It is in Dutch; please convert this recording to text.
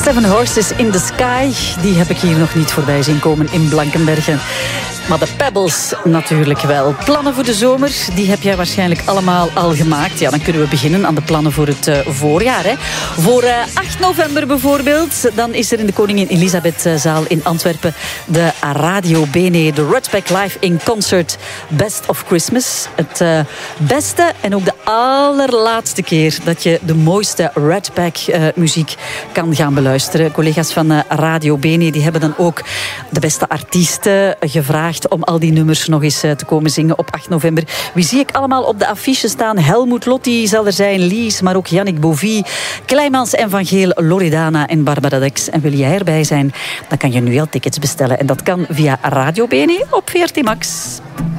Seven Horses in the Sky, die heb ik hier nog niet voorbij zien komen in Blankenbergen. Maar de Pebbles natuurlijk wel. Plannen voor de zomer, die heb jij waarschijnlijk allemaal al gemaakt. Ja, dan kunnen we beginnen aan de plannen voor het voorjaar. Hè. Voor 8 november bijvoorbeeld, dan is er in de Koningin Elisabethzaal in Antwerpen de Radio Bene, de Rudback Live in Concert Best of Christmas. Het beste en ook de allerlaatste keer dat je de mooiste Rudback muziek kan gaan beluisteren. Collega's van Radio Bene, die hebben dan ook de beste artiesten gevraagd om al die nummers nog eens te komen zingen op 8 november. Wie zie ik allemaal op de affiche staan? Helmoet Lotti zal er zijn, Lies, maar ook Yannick Bovie, Kleimans en Van Geel, Loredana en Barbara Dex. En wil jij erbij zijn, dan kan je nu al tickets bestellen. En dat kan via Radio Bene op VRT Max.